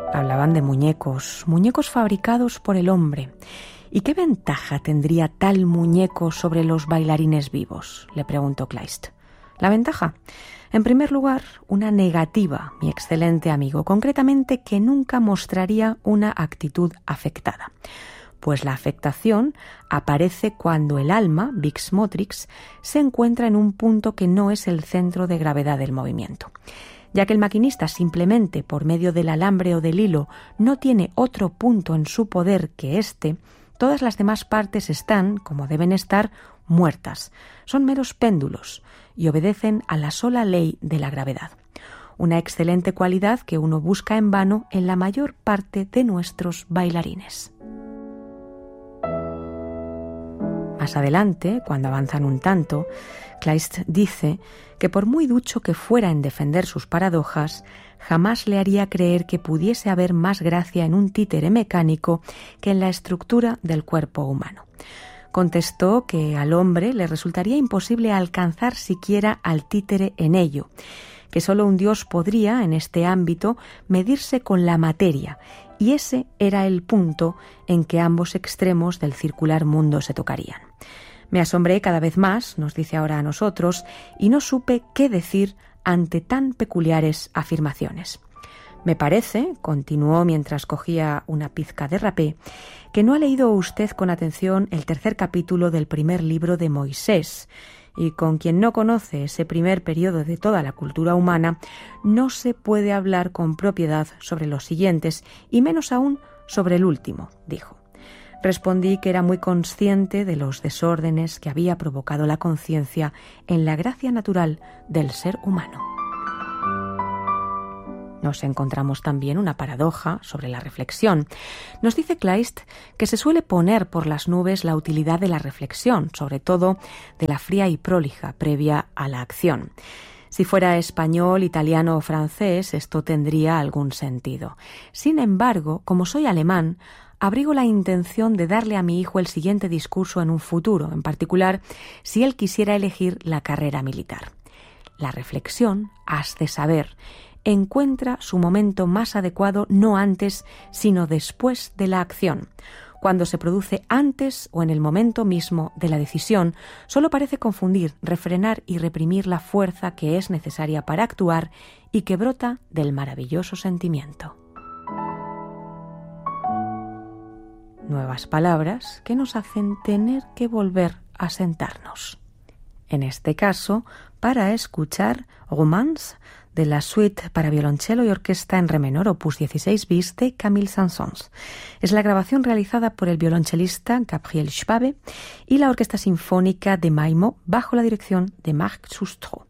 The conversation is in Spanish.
Hablaban de muñecos fabricados por el hombre. ¿Y qué ventaja tendría tal muñeco sobre los bailarines vivos?, le preguntó Kleist. ¿La ventaja? En primer lugar, una negativa, mi excelente amigo, concretamente que nunca mostraría una actitud afectada. Pues la afectación aparece cuando el alma, Vix Motrix, se encuentra en un punto que no es el centro de gravedad del movimiento. Ya que el maquinista simplemente por medio del alambre o del hilo no tiene otro punto en su poder que éste, todas las demás partes están, como deben estar, muertas. Son meros péndulos y obedecen a la sola ley de la gravedad. Una excelente cualidad que uno busca en vano en la mayor parte de nuestros bailarines. Más adelante, cuando avanzan un tanto, Kleist dice que por muy ducho que fuera en defender sus paradojas, jamás le haría creer que pudiese haber más gracia en un títere mecánico que en la estructura del cuerpo humano. Contestó que al hombre le resultaría imposible alcanzar siquiera al títere en ello, que solo un dios podría, en este ámbito, medirse con la materia, y ese era el punto en que ambos extremos del circular mundo se tocarían. Me asombré cada vez más, nos dice ahora a nosotros, y no supe qué decir ante tan peculiares afirmaciones. Me parece, continuó mientras cogía una pizca de rapé, que no ha leído usted con atención el 3er capítulo del primer libro de Moisés, y con quien no conoce ese primer periodo de toda la cultura humana, no se puede hablar con propiedad sobre los siguientes, y menos aún sobre el último, dijo. Respondí que era muy consciente de los desórdenes que había provocado la conciencia en la gracia natural del ser humano. Nos encontramos también una paradoja sobre la reflexión. Nos dice Kleist que se suele poner por las nubes la utilidad de la reflexión, sobre todo de la fría y prolija previa a la acción. Si fuera español, italiano o francés, esto tendría algún sentido. Sin embargo, como soy alemán, abrigo la intención de darle a mi hijo el siguiente discurso en un futuro, en particular si él quisiera elegir la carrera militar. La reflexión, has de saber, encuentra su momento más adecuado no antes, sino después de la acción. Cuando se produce antes o en el momento mismo de la decisión, solo parece confundir, refrenar y reprimir la fuerza que es necesaria para actuar y que brota del maravilloso sentimiento. Nuevas palabras que nos hacen tener que volver a sentarnos. En este caso, para escuchar Romance de la suite para violonchelo y orquesta en re menor, opus 16 bis de Camille Saint-Saëns. Es la grabación realizada por el violonchelista Gabriel Schwabe y la Orquesta Sinfónica de Malmö bajo la dirección de Marc Sustro.